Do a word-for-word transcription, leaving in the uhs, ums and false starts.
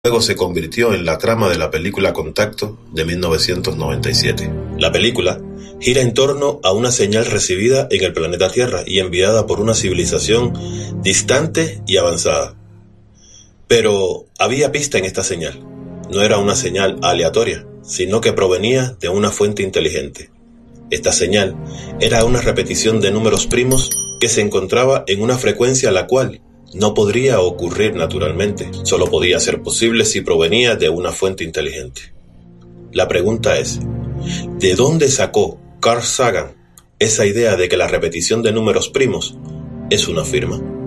Luego se convirtió en la trama de la película Contacto de mil novecientos noventa y siete. La película gira en torno a una señal recibida en el planeta Tierra y enviada por una civilización distante y avanzada. Pero había pista en esta señal. No era una señal aleatoria, sino que provenía de una fuente inteligente. Esta señal era una repetición de números primos que se encontraba en una frecuencia la cual no podría ocurrir naturalmente, solo podía ser posible si provenía de una fuente inteligente. La pregunta es, ¿de dónde sacó Carl Sagan esa idea de que la repetición de números primos es una firma?